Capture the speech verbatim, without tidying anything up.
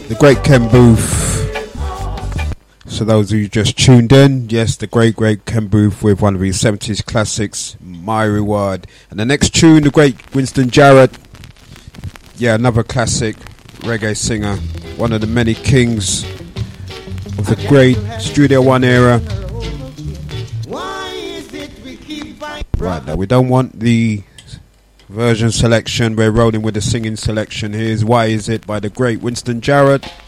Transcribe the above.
The great Ken Booth. So those who just tuned in, yes, the great, great Ken Booth with one of his seventies classics, My Reward. And the next tune, the great Winston Jarrett. Yeah, another classic reggae singer. One of the many kings of the great Studio One era. Right, now we don't want the version selection. We're rolling with the singing selection. Here's Why Is It by the great Winston Jarrett.